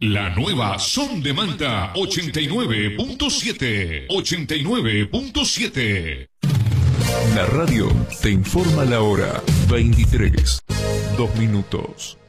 La nueva Son de Manta 89.7. 89.7. La radio te informa la hora. 23, 2 minutos.